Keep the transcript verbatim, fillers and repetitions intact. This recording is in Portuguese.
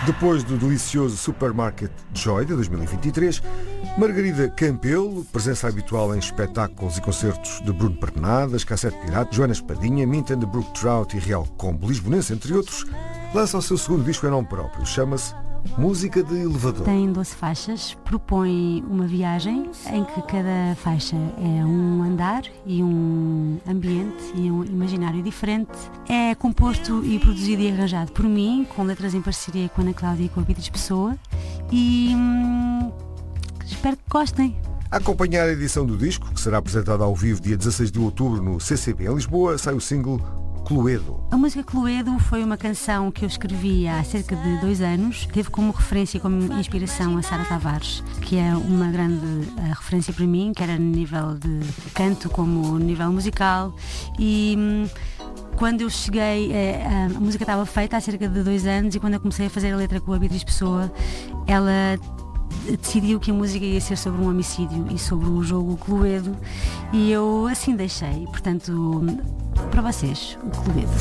Depois do delicioso Supermarket Joy de dois mil e vinte e três, Margarida Campelo, presença habitual em espetáculos e concertos de Bruno Pernadas, Cassete Pirata, Joana Espadinha, Minton de Brook Trout e Real Combo Lisbonense, entre outros, lança o seu segundo disco em nome próprio. Chama-se Música de Elevador. Tem doze faixas, propõe uma viagem em que cada faixa é um andar e um ambiente e um imaginário diferente. É composto e produzido e arranjado por mim, com letras em parceria com a Ana Cláudia e com a Beatriz Pessoa, e hum, espero que gostem. A acompanhar a edição do disco, que será apresentada ao vivo dia dezasseis de outubro no C C B em Lisboa, sai o single Cluedo. A música Cluedo foi uma canção que eu escrevi há cerca de dois anos. Teve como referência, como inspiração, a Sara Tavares, que é uma grande uh, referência para mim, quer a nível de canto como a nível musical. E hum, quando eu cheguei, eh, a música estava feita há cerca de dois anos, e quando eu comecei a fazer a letra com a Beatriz Pessoa, ela decidiu que a música ia ser sobre um homicídio e sobre o jogo Cluedo, e eu assim deixei. Portanto, para vocês, o Cluedo.